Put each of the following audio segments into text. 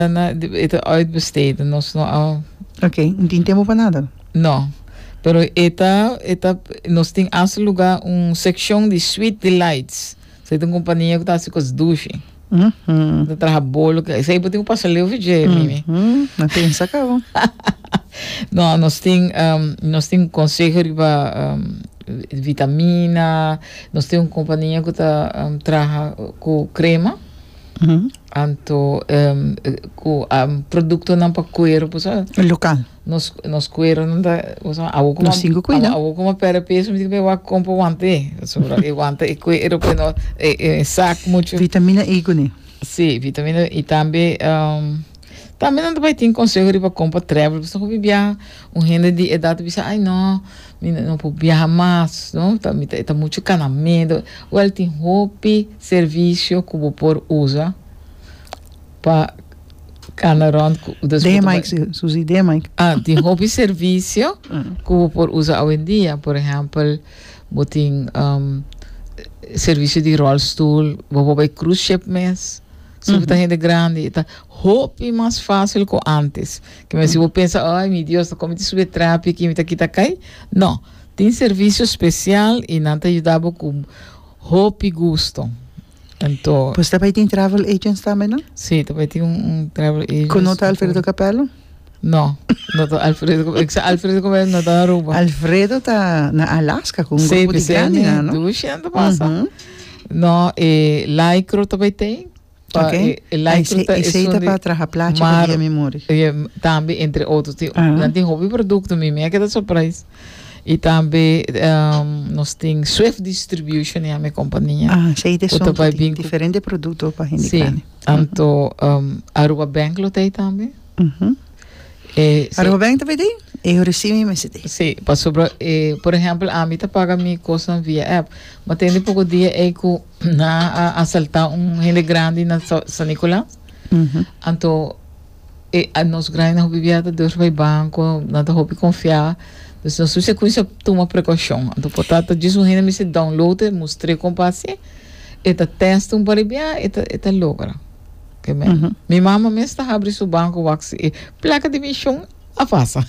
Ita uitbesteden, nós não. Ok, não tem tempo para nada. Não. Pero nós tem esse lugar section de Sweet Delights. Você tem companhia que está assim com as duches. Tá trabalhando bolo, isso aí pode um passageiro vídeo, mimi. Não pensa que bom. Não, nós tem conselho para vitamina, nós tem uma companhia que está trabalha com crema. Anto com produto não para coelho, Local. Nos coelho não dá, nos cinco cuida. Como para peso, me digo eu compro guante, sobre guante e coelho para saco muito. Vitamina E né? Sim, vitamina e também não vai ter conselho para comprar travel, você vai viajar renda de idade, você não pode viajar mais, não, tá muito canamento, ou tem roupa, serviço que o por usa para canaron dê Mike, Suzy, dê Mike. Tem roupa e serviço que o por usa hoje em dia, por exemplo, tem serviço de rollstool, vai cruise ship mesmo. Se você gente grande, tá roupa mais fácil que antes. Que se você pensa, ai meu Deus, como te subir trapo que me tá aqui tá cai? Não, tem serviço especial e não te ajudava com roupa e gosto. Então, você também tem travel agents também, não? Sim, também tem travel agent. Conosce Alfredo Capello? Não, não tá Alfredo Capello não tá na Aruba. Alfredo tá na Alaska com um grupo de grande, não? Duas anos passa. Não, e Lycro também tem. Ok. Esse aí tá para trabalhar plástico de memória. Também, entre outros, tem hobby produto mesmo, é que dá surpresa. E também nós temos Swift Distribution, é a minha companhia. Sei de som, tem diferentes produtos para a gente. Sim, então Aruba Bank tem também. Aruba Bank também tem? Eu recebi mais ideia. Sim, por exemplo, a mim paga minha coisa via app, mas tem pouco dia que na assaltar gente grande na São Nicolás. Então, nós grandes não vivíamos Deus vai banco, não te roupa confiar. Então, nós se coisa toma precaução. Então, portanto, diz um gente me se download, mostrei com passe, e testa para enviar, e logra. Minha mama mesmo está abrindo o banco, placa de missão. A passa.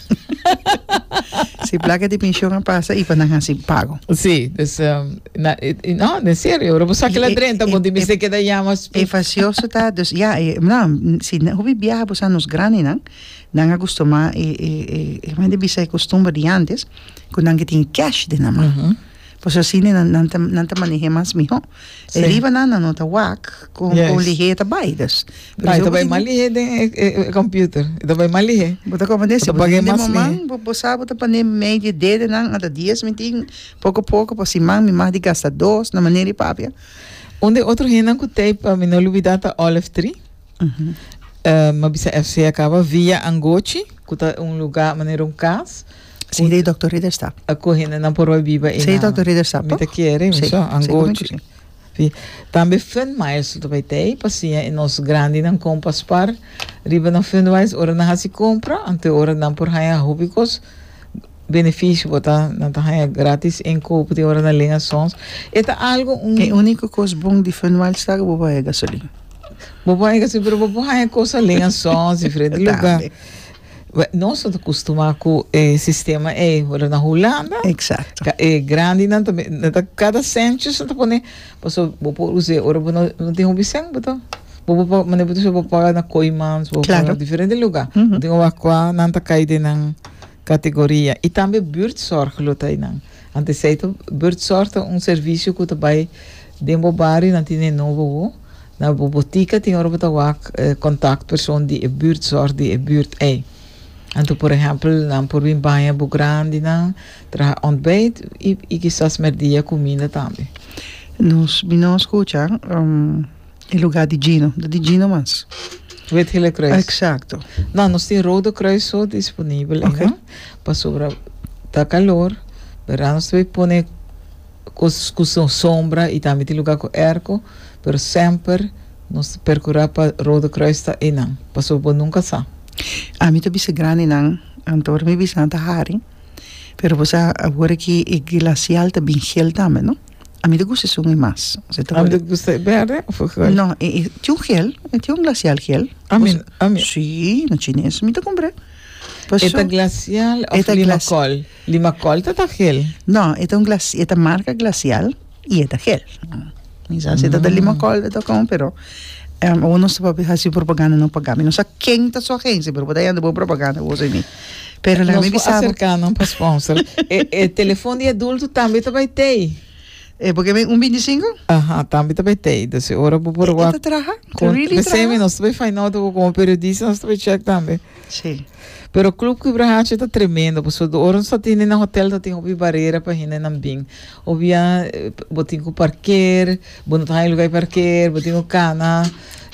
Se placa de pensão passa e para não assim pago. Sim, não, é sério, eu vou sacar lá dentro, vou dizer que daí mas é facioso tá, dus não, se não viajar para nos grandes não acostuma mas deve ser costume de antes, quando não tem cash de na mão. Pois assim não te maneja mais mijo. Riba não tá wak com ligeira também das. Mas também mal ligeira de computer, também mal ligeira. Bota como desse, bota mamãe, vou saber tá para meio dedo não, até dias me tem pouco para se me mais de gasta dois na maneira de papia. Onde outro rena que tem para me não olvidar tá Olive Tree. Mas FC acaba via Angochi, que tá lugar maneira casa. Sei dei Dr. Riederstap. A corrida na porra viva. Sei Dr. Riederstap. Me te querem, sei, Angochi. Também Fun Miles também tem, passinha, e nós grandes não compras par, riba na Fun Miles, ora não se compra, ante ora não por raia rubicos, benefício, botar não tá raia grátis, em copo de ora na linha sons. Eta algo que único coisa bom de Fun Miles tá que bobo é gasolina. Bobo é gasolina, pero bobo raia coisa linha sons, diferente lugar. Nós acostumamos com o sistema na Holanda. Exato. É grande, não também. Cada centro você põe, passou vou usar, ora não tem obsessão, botou. Vou mas depois vou pagar na Coimans, vou pagar diferente lugar. Tem uma coisa não tá caída na categoria e também buurtzorg lo tá não. Anteceito buurtzorg é serviço que também dentro bairro não tem novo. Na botica tem ora botar contato persoon die buurtzorg die buurt Então, por exemplo, não por vir banha bu grande, não, tra ontbijt e quizás merdia comida também. Nós escuta o lugar de Gino mas. Weet hele kruis. Exato. Não, nós temos Rode Kruis só disponível, para sobre tá calor, verão nós vai pôr com sombra e também tem lugar com erco, pero sempre nós percorrer para Rode Kruis tá e não, para sobre nunca sa. A mim também se grande não, então me bisa anta hari, pero você agora que é glacial também gel também, não? A mim gusta sunga mais. A mim gusta verde? Não, tinha gel, tinha glacial gel. A mim. Sim, no chinês, me comprei. Eta glacial ou limacol? Limacol tá gel? Não, eta marca glacial e eta gel. Quizás eta da limacol, eta como, pero o não se pode fazer propaganda não pagar. Não sei quem está sua agência, pero daí anda boa propaganda, você me. Pero lá me bisava. Acercar não para sponsor. Telefone adulto também vai ter. Porque 25? Aham, também ter. Então, ora vou por lá. Eta traja? Really traja? Nós também faz nota como periodista, nós também check também. Sim. Pero o clube que Brahache está tremendo, porque o ouro só tem no hotel, só tem uma barreira para ir na bem. Obvia, botem com parqueiro, botem em lugar parqueiro, botem com cana.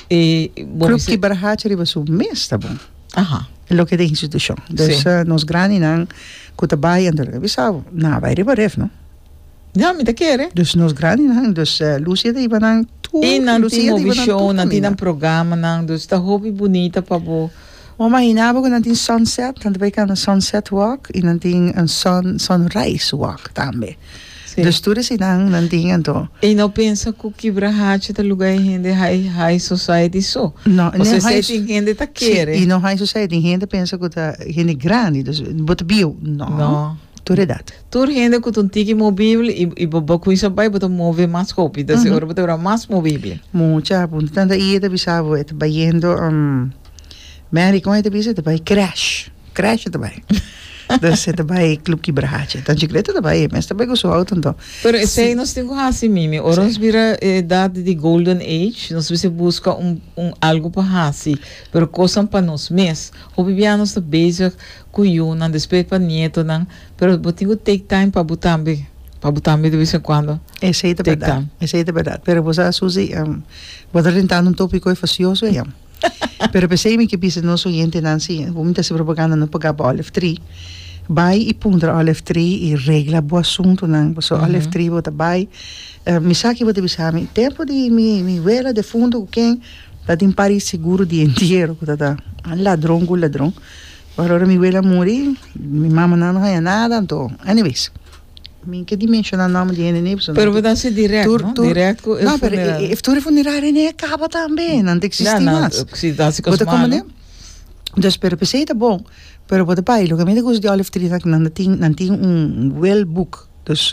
Clube que Brahache riba su mês, tá bom? Aham. É o que tem instituição. Então, nós grandes não, que trabalham, então, bisavo, não vai riba ref, não? Não, me tá querendo. Então, nós grandes não, então, Lúcia da iba não, tu, e não tem movie show, não tem programa, não, então, está hobby bonita para bo. Maar imaginava que não tem sunset, dan ben ik aan een sunset walk en dan tem een sunrise walk também. Dus tudo assim não tem então. E não pensa que o Quebrahache é lugar de high society só. Não, não society gente tá querendo. E não high society gente pensa que tá gente grande, dus bota bio. Não. Tudo é dado. Tudo gente que tem tique móvel e bobo com isso vai botar mover mais rápido, então agora botar mais móvel. Muita, portanto aí da bisavo é baiendo Mary, como é que você vai crash também. Dus você vai clube que Brahache. Então secreto também, mas também gostou auto então. Pero esse aí nós temos assim mimi. Ora nós vira idade de golden age, nós você busca algo para assim, pero coisa para nós mes. O bibianos está basic com não depois para nieto não, pero botinho take time para botambe. Para botambe de vez em quando. Esse aí é verdade. Esse aí é verdade. Pero você Suzy, vou tentar um tópico facioso aí. Pero pensei que pisa não sou gente Nancy, muita se propaganda não pagava Olive Tree. Vai e pondra Olive Tree e regla boa assunto não, so Olive Tree bota vai. Me saque bota bisami, tempo de mi vela de fundo quem tá tem pari seguro de inteiro, tá ladrão. Agora mi vela morri, mi mama não ganha nada, então, anyways. Que dimensionar nome de NNP. Pero vai ser direto, não? Direto com não, pero o funerário nem acaba também, não tem que existir mais. Se dá se cosmado. Então, pero pensei tá bom, pero pode pai, o que me gosta de Olive Tree não tem well book. Dus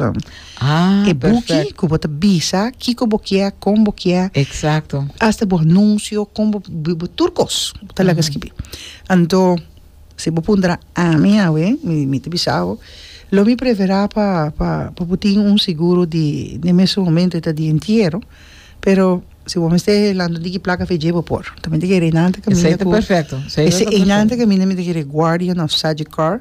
é book que bota bisa, kiko boquia, com boquia. Exato. Hasta bo anúncio com turcos, tá lá que esquipi. Então, se bo pondra a minha, me te bisao. Lo mi preverá para botar seguro de nesse momento está de inteiro, pero se você está falando de que placa fez jeito por, também tem que ir nada que esse é perfeito. Esse é nada que me tem que ir Guardian of Sagicor.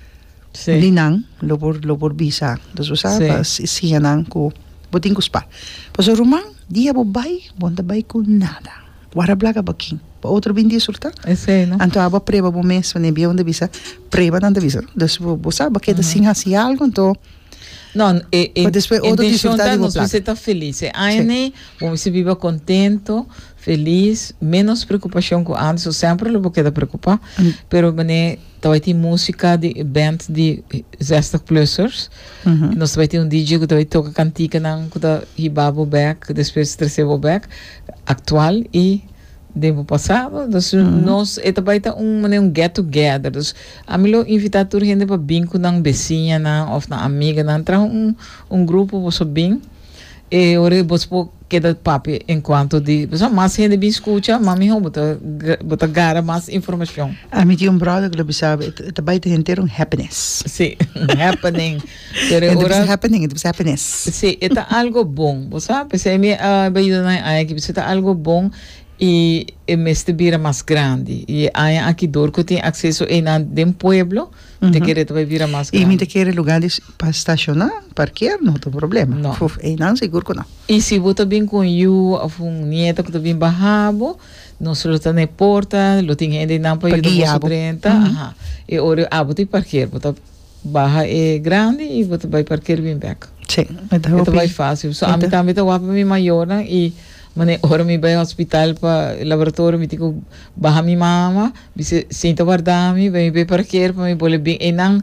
Linang, lo por visa. Dus we saben, se não com botin cuspa. Mas o romano dia bobai, bonda bai com nada. Guarda placa baquinho. Outro bem disso, tá? Esse não. Então, a preba bom mês, né? Bem onde visa, preba não visa. Então, você sabe que assim assim algo, então. Não, depois outro resultado não você está feliz. Aí, você vive contento, feliz, menos preocupação com antes. Eu sempre não vou querer preocupar, pero mané, vai ter música de band de Zesta Plusers. Nós vai ter DJ que vai tocar cantiga não, que da hibabo back, depois terceiro back, atual e tempo passado, então nós também tá get together, então a melhor invitar toda gente para vir com uma vizinha ou uma amiga, não entrar grupo você bem e ora você pode quedar papi enquanto de mais gente bem escuta, mami bota gara mais informação. A mim tinha brother que sabe, também tem inteiro happiness. Sim, happening. Happening, it was happiness. Sim, é algo bom, você sabe, se me vai ajudar a equipe, é algo bom. E este vira mais grande. E aí aqui que tem acesso em um pueblo, te querer vai virar mais grande. E me te querer lugares para estacionar, parquear, não tem problema. Não. E não, seguro que não. E se você bem com ou nieto que está bem barrabo, não se está na porta, lo tem ainda não para ir para frente. E ora, você parquear, você barra é grande e você vai parquear bem back. Sim. Então vai fácil. So, a mim também está guapa minha maior e mane ora mi vai ao hospital para laboratório me tico barra mi mama me sinto guardar mi vai parquear para me bole bem e não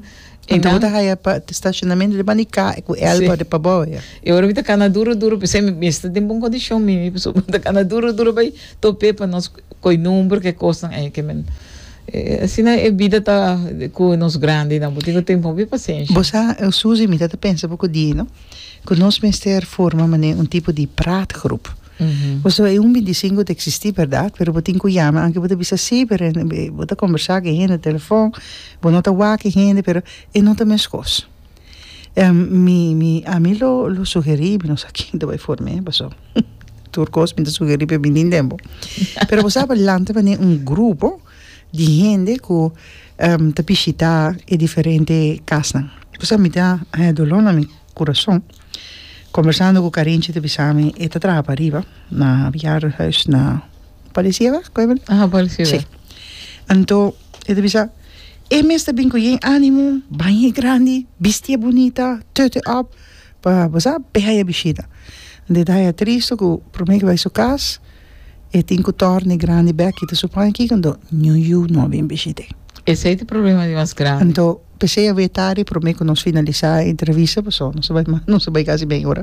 Então você vai para estacionamento de banica com elba de paboia. Eu agora me cana duro, pensei me está em boa condição me pessoa me cana duro vai tope para nós coi número que custam que men assim a vida tá com nós grande não tenho tempo de paciência. Você eu Suzy me tá pensa pouco dia, não? Que nós ministério forma tipo de praatgroep. Você é 25 de existir, verdade? Pero você tem que chamar, anche você bisa saber, você conversar com gente no telefone, você não tá com gente, pero é não tá mais coisa. A mim lo sugeri, não sei quem vai formar, pessoal. Turcos me sugeri para mim tempo. Pero você sabe lá também grupo de gente que tá visita e diferente casa. Você me dá dolor no meu coração. Conversando com o Carinci de Bisami, e tá trabalhando para arriba, na bejaardenhuis, na Palisieva, conhece? Palisieva. Sim. Então, ele disse, mesmo bem com ânimo, bem grande, bestia bonita, tudo up, para você pegar a bichita. De daí é triste que por mim que vai sua casa, e tem que tornar grande back, e tu supõe que quando não vem bichita. Esse é o problema de mais grande. Então, pensei a vetare para mim que nós finalizar a entrevista, pessoal, não se vai quase bem agora.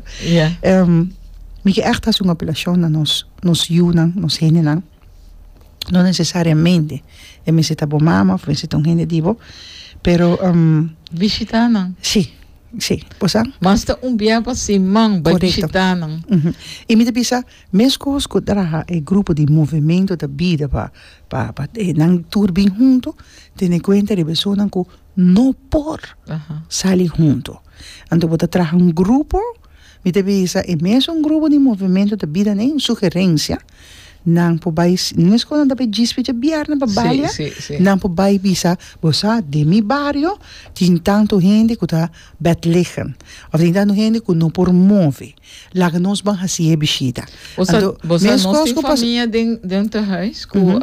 Me que echt as uma apelação na nos junam, nos henen, não necessariamente é me se tá bom mama, foi se tão gente divo, pero visitar não. Sim. Pois basta dia para semana para visitar não. E me pensa, mesmo que draha é grupo de movimento da vida para não tur bem junto, tem em conta de pessoas que não por sair junto. Então você traz grupo, me pensa, é mesmo grupo de movimento da vida nem sugerência. Não pode não escolher nada para disputar biar na babalha não pode bisa você de mi barrio tem tanto gente que está bet liggen ou tem tanto gente que não promove lá que nós vamos fazer a bichita você nós tem família dentro do huis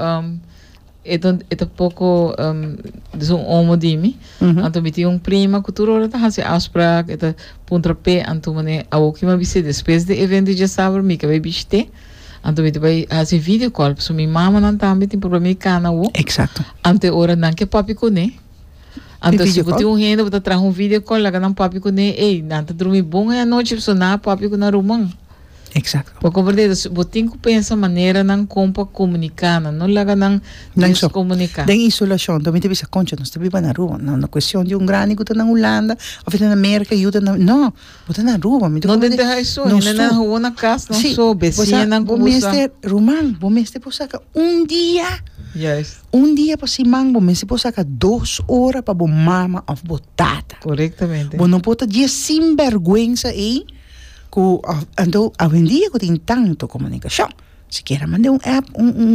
que pouco um homo de mim então me tem prima que tu ora tá fazer afspraak eta puntrapé então mané a o que me visse depois de evento de sábado me que vai bichite. Então, eu vou fazer vídeo call, porque minha mãe não também tem problema de canal. Exato. Então, agora não que papi com né. Então, se você tem gente, você traz vídeo call, lá não papi com né, não tá dormir bom é a noite, você não papi com na rumão. Exato. Porque, por verdade, você tem que pensar maneira não compa comunicar, não lá não descomunicar. Tem isolação, também tem essa concha, nós estamos na rua, não é questão de grande que está na Holanda, ou na América, não, você na rua. Não tem isso, não na rua, na casa, não sou, vizinha, não começa. Román, você pode sacar dia. Yes. Dia para semana, você pode sacar 2 horas para mama ou botata. Corretamente. Você não pode ter sem vergonha aí. Então, hoje em dia, tem tanto comunicação. Se quer mandar app,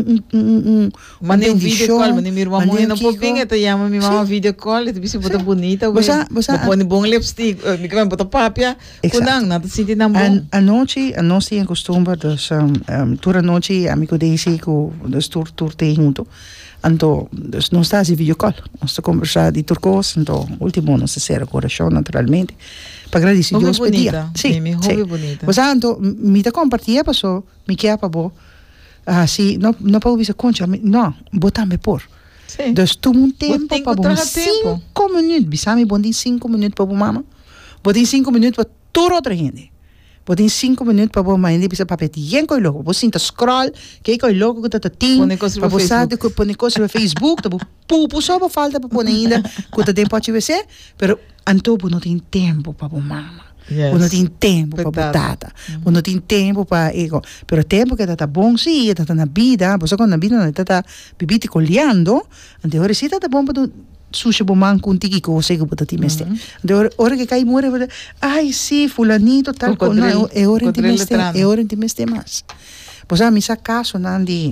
mandar vídeo call, mandar minha irmã morrendo um pouquinho, até chama minha mamãe vídeo call, e você bota bonita, você põe bom lipstick, me quer botar papia, quando não te sente tão bom. A noite tem costume, toda noite, amigo Daisy, que tem junto. Então, não está assim vídeo call, nós estamos conversando de turcos, então, último, não se será coração, naturalmente. Para agradecer a Deus por dia. Sim, bonita. Mas então, me está compartilhando, pessoal, me quer para bo. Assim, não para ouvir concha, não, botar-me por. Sim. Então, tu tempo para bom 5 minutos, bisami, bom dia 5 minutos para bom mama. Bom dia 5 minutos para toda outra gente. Bom dia 5 minutos para bom mãe, bisa papel yen coi logo. Você sinta scroll, que coi logo que tá tim. Para você de põe coisa no Facebook, tá pu só para falta para pôr ainda, que tá tempo pode ser, pero Antobo não tem tempo para bom mama. Yes. Não tem tempo para batata. Não tem tempo para ego. Pero tempo que tá bom sim, tá na vida, você quando na vida não tá bibite colhendo, então hora sim tá bom para sushi bomang com tiki ko sei que bota ti meste. Então hora que cai more, ai sim, fulanito tal com não é hora de meste mais. Pois a missa caso não de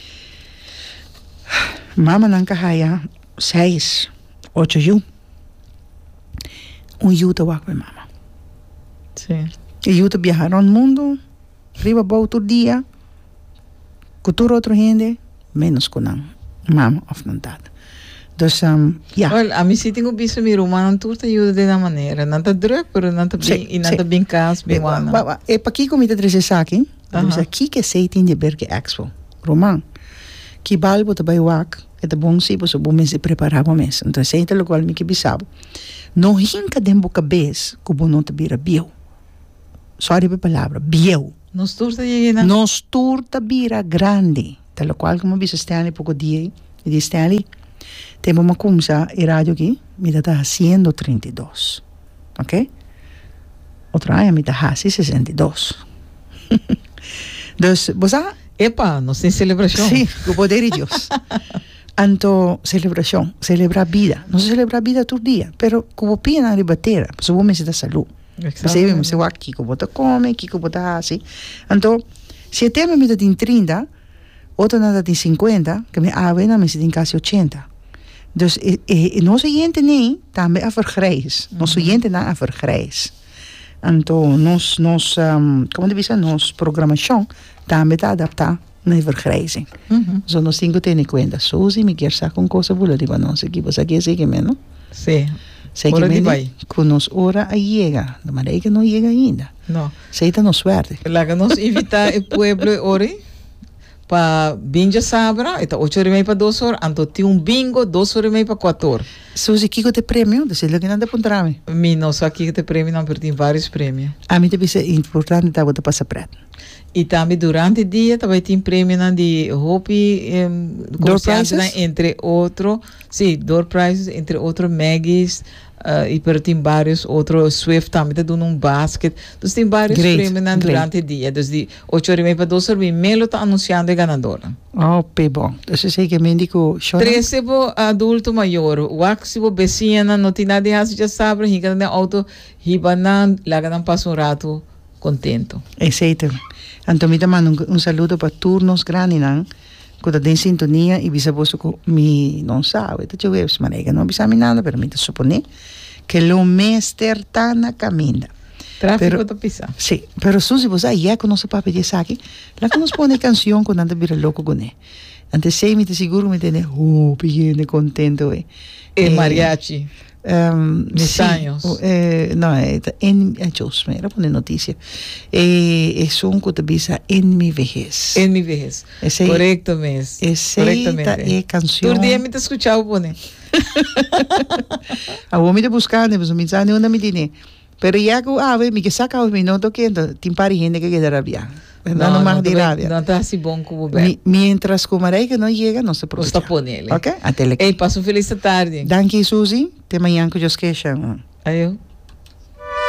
mama não kahaya 6, 8 anos. Ajuda a mama. Sim. Ajuda a viajar no mundo, riba para outro dia, com toda outra gente, menos com a mama ou não tá. Então, Olha, a mim se tem um bicho meu, mas não tudo ajuda de uma maneira. Não está druk, mas não está bem, e não está bem caso, bem wana. É para aqui como te dizer aqui, aqui que sei tem de Berge Expo, Roman, que balbo te vai wak, Ito bom si, pues bom se preparava mes. Então, ito lo qual mi que bisabo. No hinka den boca bes, kubo não te bira bieu. Sorry pa palavra, bieu. Nos turta llena. Nos turta bira grande. Tal qual como bisa Stanley pouco dia, e di Stanley, temo uma kumsa e rádio aqui, me dá 132. Ok? Outra aí me dá 62. Dus, você? Epa, nós tem celebração. Sim, com o poder de Deus. Então, celebração, celebrar a vida. Não se celebra a vida todo dia, pero como pena de bater, porque o homem se dá saúde. Você vê, você vai aqui, como você come, aqui, como você assim. Então, se até me dá 30, outra nada tem 50, que me ave na me se tem quase 80. Dus nosso gente nem também a vergrijs. Nosso gente não a vergrijs. Então, como de dizer, nossa programação também está adaptada na vergrijzing. Zo nós temos que ter em conta. Suzy me quer sacar com coisa boa, digo, não, se aqui você quer seguir menos. Sim. Seguir menos, que nos hora a chega, de maneira que não chega ainda. Não. Seita nos suerte. Lá que nós invitar o pueblo ori para bingo sabra, então 8h30 para 2h, então tem bingo 2h30 para 4h. Suzy, que te prêmio? Desse que não te apontar-me. Não só aqui que te prêmio, não, porque tem vários prêmios. A mim também é importante que você passe preto. E também durante o dia também tem prêmio de Hopi, door prizes? Entre outros, sim, door prizes, entre outros Maggies, e para tem vários outros Swift também está dando basket. Então tem vários prêmios durante o dia. Então de 8h30 para 2h, Melo está anunciando a ganadora. Oh, bom. Então sei que me indico... 13 adulto maior, o axi vecina, não tem nada de raça, já sabe, rica na auto, riba na, lá não passa rato contento. Exato. Então me dá saludo para turnos grandes, quando tem sintonia e bisa posso me não sabe, então eu vejo maneira não bisa nada, pero me te supone que o mestre está na caminho. Tráfico da pisa. Sim, pero Suzy você já conhece o papo de saque, lá que nos põe canção quando anda vira louco com ele. Antes sei me te seguro me tem pequeno contento mariachi. Mis años. No, era poner noticia. Es un que te visa en mi vejez. En mi vejez. Correcto, mes. Correctamente. Es canción. Tu día me te escuchaba poner. A vos me te buscando, pues me sale una mitine. Pero ya que ave, me que saca un minuto que timpari gente que quedará bien. No más de rabia. No está así bon como ver. Mientras Kumarei que no llega, no se produce. Está ponele. Ok? Até Ei, passo feliz tarde. Danke, Suzy. Te amanhã que eu esqueça. Ayo.